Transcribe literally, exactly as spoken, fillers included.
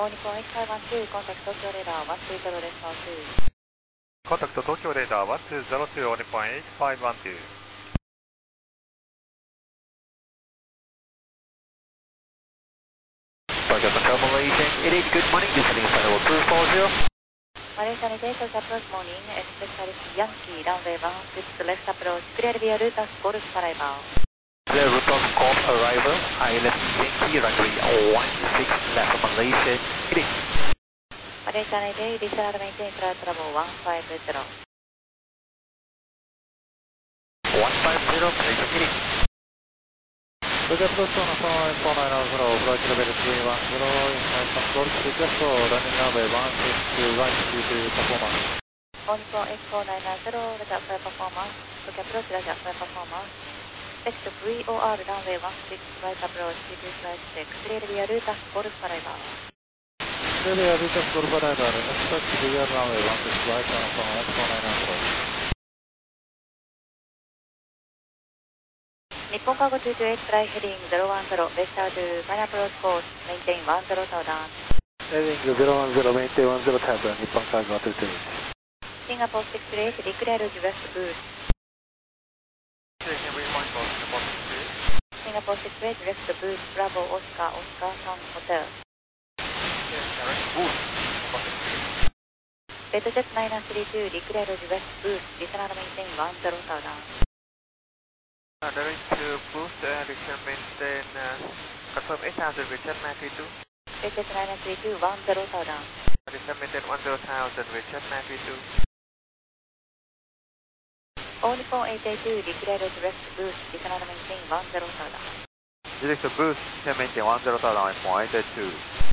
All Nippon eight five one two, contact Tokyo radar one two zeroですone two。 コンタクト東京レーダーワンツーゼロツーオニポンエイトファイブワンツー。 Roger, Control Malaysia, it is good morning, descending final two four zero. Malaysia Navigator approach morning, specialist Yankee, runway one six left approach, clear via Lutas Golf arrival. Clear Lutas Golf arrival, I L S Yankee, runway one six left Malaysia, it is. Malaysia Navigator, additional maintain flight level one five zero. one five zero, Malaysia, it is. Roger, approach on four four nine zero, flight level three one zero, Nippon Golf, request for running runway one six one two two performance. All Nippon eight four nine zero, Roger, flight performance, Tokyo approach, Roger, flight performance. Expect V O R runway one six, flight approach, C two flight six, clear via Lutas Golf arrival. Clear via Lutas Golf arrival, expect V O R runway one six, flight on eight four nine zero. Nippon Cargo two two eight, fly heading zero one zero, westbound to final approach course, maintain one zero southern. Heading zero one zero, maintain one zero southern, Nippon Cargo two two eight. Singapore six three eight, declare west boost. Singapore six three eight, west boost, Bravo, Oscar, Oscar, Sun Hotel. Redjet nine three two, declare west boost, additional maintain one zero southern. Direct to boost, additional maintain, confirm eight thousand, Richard nine three two. Redjet nine three two, one zero southern. Additional maintain one zero thousand, Richard nine three two. All Nippon eight eight two, declare west boost, additional maintain one zero southern. Direct to boost, maintain one zero thousand, eight eight two.